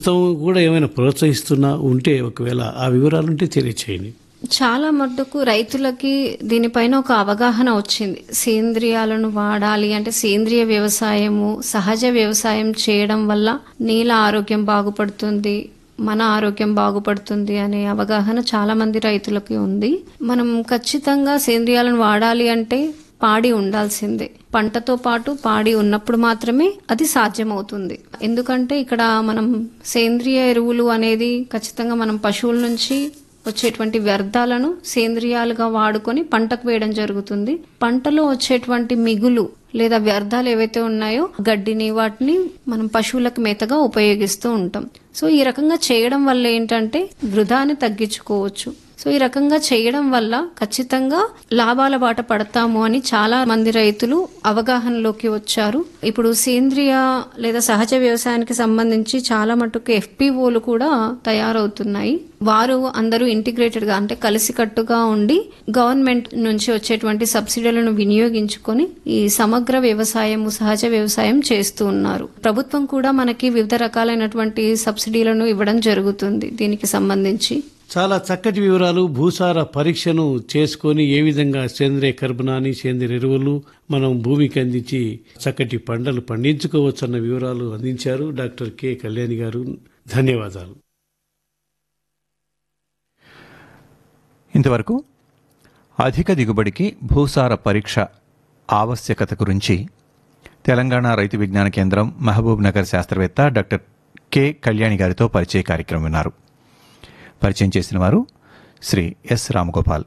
కూడా ఏమైనా ప్రోత్సహిస్తున్నా ఉంటే ఒకవేళ ఆ వివరాలుంటే తెలియచేయండి. చాలా మట్టుకు రైతులకి దీనిపైన ఒక అవగాహన వచ్చింది. సేంద్రియాలను వాడాలి అంటే సేంద్రియ వ్యవసాయము, సహజ వ్యవసాయం చేయడం వల్ల నేల ఆరోగ్యం బాగుపడుతుంది, మన ఆరోగ్యం బాగుపడుతుంది అనే అవగాహన చాలా మంది రైతులకి ఉంది. మనం ఖచ్చితంగా సేంద్రియాలను వాడాలి అంటే పాడి ఉండాల్సిందే. పంటతో పాటు పాడి ఉన్నప్పుడు మాత్రమే అది సాధ్యమవుతుంది. ఎందుకంటే ఇక్కడ మనం సేంద్రియ ఎరువులు అనేది ఖచ్చితంగా మనం పశువుల నుంచి వచ్చేటువంటి వ్యర్థాలను సేంద్రియాలుగా వాడుకొని పంటకు వేయడం జరుగుతుంది. పంటలో వచ్చేటువంటి మిగులు లేదా వ్యర్థాలు ఏవైతే ఉన్నాయో గడ్డిని వాటిని మనం పశువులకు మేతగా ఉపయోగిస్తూ ఉంటాం. సో ఈ రకంగా చేయడం వల్ల ఏంటంటే వృధాని తగ్గించుకోవచ్చు. సో ఈ రకంగా చేయడం వల్ల ఖచ్చితంగా లాభాల బాట పడతాము అని చాలా మంది రైతులు అవగాహనలోకి వచ్చారు. ఇప్పుడు సేంద్రియ లేదా సహజ వ్యవసాయానికి సంబంధించి చాలా మటుకు FPOలు కూడా తయారవుతున్నాయి. వారు అందరూ ఇంటిగ్రేటెడ్ గా అంటే కలిసికట్టుగా ఉండి గవర్నమెంట్ నుంచి వచ్చేటువంటి సబ్సిడీలను వినియోగించుకొని ఈ సమగ్ర వ్యవసాయం, సహజ వ్యవసాయం చేస్తూ ఉన్నారు. ప్రభుత్వం కూడా మనకి వివిధ రకాలైనటువంటి సబ్సిడీలను ఇవ్వడం జరుగుతుంది దీనికి సంబంధించి. చాలా చక్కటి వివరాలు, భూసార పరీక్షను చేసుకొని ఏ విధంగా సేంద్రియ కర్బనాన్ని, సేంద్రియ ఎరువులు మనం భూమికి అందించి చక్కటి పంటలు పండించుకోవచ్చు అన్న వివరాలు అందించారు డాక్టర్ కె కళ్యాణి గారు. ధన్యవాదాలు. ఇంతవరకు అధిక దిగుబడికి భూసార పరీక్ష ఆవశ్యకత గురించి తెలంగాణ రైతు విజ్ఞాన కేంద్రం మహబూబ్ నగర్ శాస్త్రవేత్త డాక్టర్ కె కళ్యాణి గారితో పరిచయ కార్యక్రమం విన్నారు. పరిచయం చేసిన వారు శ్రీ ఎస్ రామగోపాల్.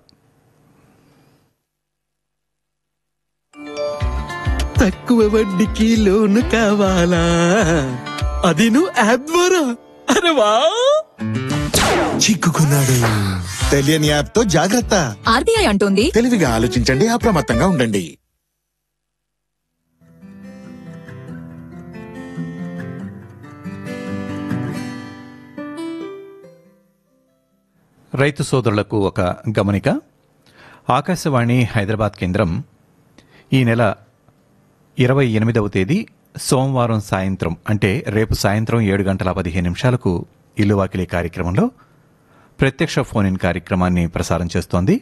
తక్కువ వడ్డీకి లోను కావాలా? అది నువ్వు యాప్ ద్వారా? అరే వా, చిక్కుకున్నాడు. తెలియని యాప్ తో జాగ్రత్త. ఆర్బీఐ అంటోంది తెలివిగా ఆలోచించండి, అప్రమత్తంగా ఉండండి. రైతు సోదరులకు ఒక గమనిక. ఆకాశవాణి హైదరాబాద్ కేంద్రం ఈ నెల 28వ తేదీ సోమవారం సాయంత్రం అంటే రేపు సాయంత్రం 7:15 ఇల్లువాకిలి కార్యక్రమంలో ప్రత్యక్ష ఫోన్ ఇన్ కార్యక్రమాన్ని ప్రసారం చేస్తోంది.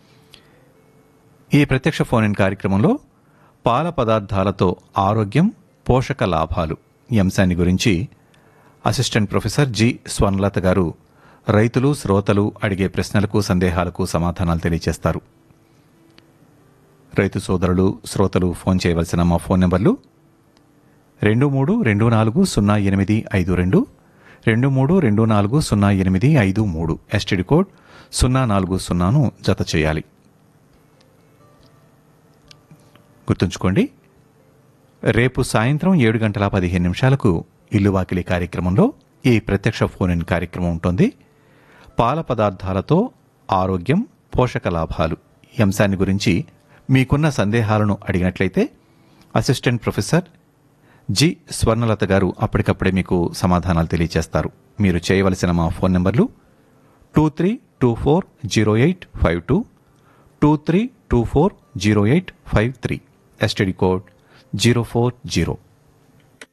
ఈ ప్రత్యక్ష ఫోన్ ఇన్ కార్యక్రమంలో పాల పదార్థాలతో ఆరోగ్యం, పోషక లాభాలు ఈ అంశాన్ని గురించి అసిస్టెంట్ ప్రొఫెసర్ జి స్వర్ణలత గారు రైతులు, శ్రోతలు అడిగే ప్రశ్నలకు, సందేహాలకు సమాధానాలు తెలియజేస్తారు. రైతు సోదరులు, శ్రోతలు ఫోన్ చేయవలసిన మా ఫోన్ నెంబర్లు 23240852, 23240853, ఎస్టీడీ కోడ్ 040ను జత చేయాలి. గుర్తుంచుకోండి, రేపు సాయంత్రం 7:15 ఇల్లువాకిలి కార్యక్రమంలో ఈ ప్రత్యక్ష ఫోన్ ఇన్ కార్యక్రమం ఉంటుంది. పాల పదార్థాలతో ఆరోగ్యం, పోషక లాభాలు ఈ అంశాన్ని గురించి మీకున్న సందేహాలను అడిగినట్లయితే అసిస్టెంట్ ప్రొఫెసర్ జి స్వర్ణలత గారు అప్పటికప్పుడే మీకు సమాధానాలు తెలియజేస్తారు. మీరు చేయవలసిన మా ఫోన్ నెంబర్లు 23240852, 23240853, ఎస్టీడీ కోడ్ 040.